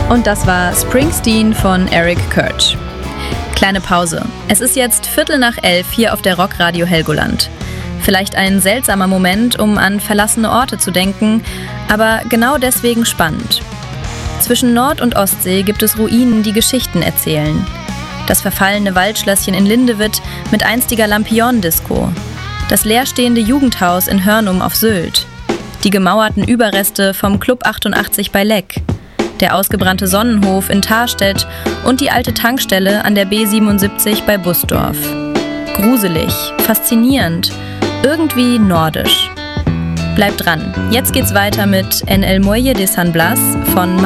Und das war Springsteen von Eric Church. Kleine Pause. Es ist jetzt 11:15 hier auf der Rockradio Helgoland. Vielleicht ein seltsamer Moment, um an verlassene Orte zu denken, aber genau deswegen spannend. Zwischen Nord- und Ostsee gibt es Ruinen, die Geschichten erzählen. Das verfallene Waldschlösschen in Lindewitt mit einstiger Lampion-Disco. Das leerstehende Jugendhaus in Hörnum auf Sylt. Die gemauerten Überreste vom Club 88 bei Leck. Der ausgebrannte Sonnenhof in Tharstedt und die alte Tankstelle an der B77 bei Busdorf. Gruselig, faszinierend, irgendwie nordisch. Bleibt dran, jetzt geht's weiter mit En el Muelle de San Blas von